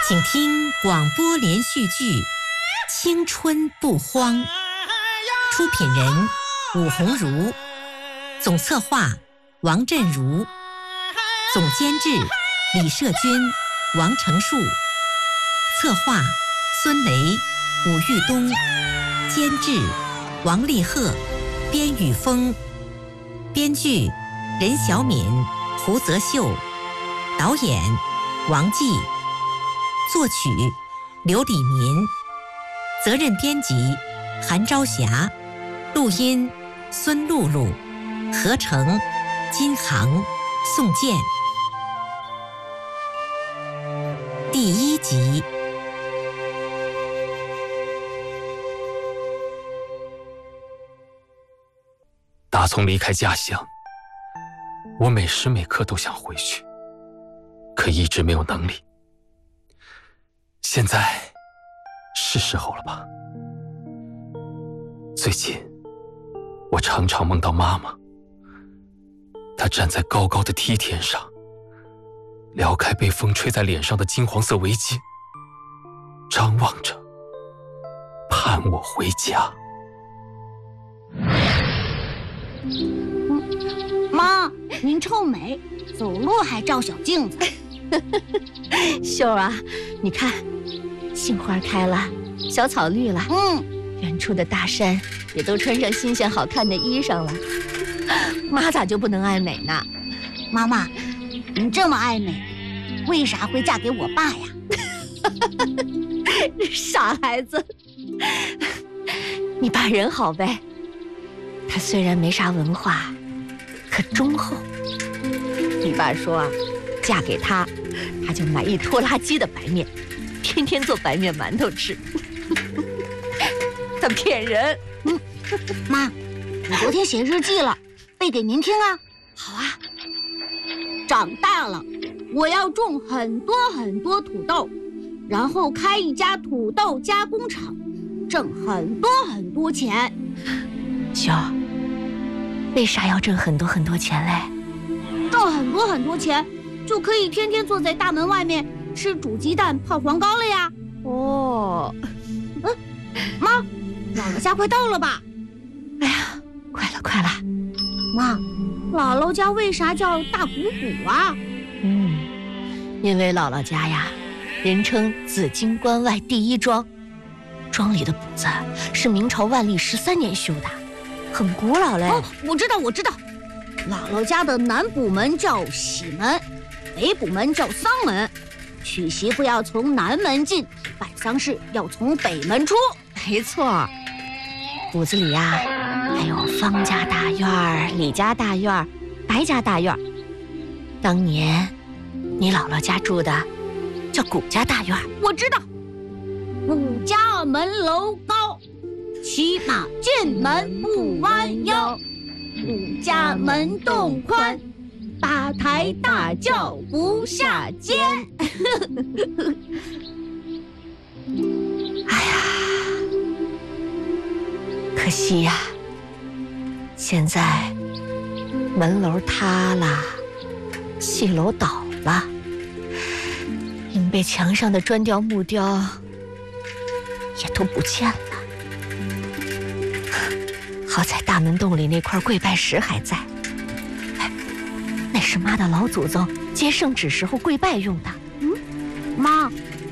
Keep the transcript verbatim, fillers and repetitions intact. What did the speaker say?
请听广播连续剧《青春不荒》，出品人武鸿儒，总策划王振如，总监制李社军、王成树，策划孙雷、武玉东，监制王立鹤、边宇峰，编剧任小敏、胡泽秀，导演王继，作曲刘礼民，责任编辑韩朝霞，录音孙露露，合成金航、宋健。第一集。 打从离开家乡，我每时每刻都想回去，可一直没有能力。现在是时候了吧？最近我常常梦到妈妈，她站在高高的梯田上，撩开被风吹在脸上的金黄色围巾，张望着盼我回家。 妈，您臭美，走路还照小镜子。 秀儿啊，你看，杏花开了，小草绿了， 嗯， 远处的大山也都穿上新鲜好看的衣裳了。妈咋就不能爱美呢？ 妈妈，您这么爱美，为啥会嫁给我爸呀？ 傻孩子，你爸人好呗。他虽然没啥文化，可忠厚。你爸说啊，嫁给他，他就买一拖拉机的白面，天天做白面馒头吃。他骗人。 嗯，妈，我昨天写日记了，背给您听啊。 好啊。 长大了，我要种很多很多土豆，然后开一家土豆加工厂，挣很多很多钱。 秀儿，为啥要挣很多很多钱嘞？ 挣很多很多钱，就可以天天坐在大门外面吃煮鸡蛋泡黄糕了呀。 哦， 嗯，妈，姥姥家快到了吧？ 哎呀，快了快了。 妈，姥姥家为啥叫大补补啊？ 嗯，因为姥姥家呀，人称紫荆关外第一庄，庄里的补子是明朝万历十三年修的，很古老嘞。 哦，我知道我知道，姥姥家的南补门叫喜门，北补门叫丧门，娶媳妇要从南门进，办丧事要从北门出。 没错，补子里呀，还有方家大院、李家大院、白家大院。当年你姥姥家住的叫谷家大院。 我知道，谷家门楼高，骑马进门不弯腰，谷家门洞宽，八抬大轿不下肩。 哎呀，可惜呀，现在门楼塌了，戏楼倒了，硬被墙上的砖雕木雕也都不见了。好在大门洞里那块跪拜石还在，哎，那是妈的老祖宗接圣旨时候跪拜用的。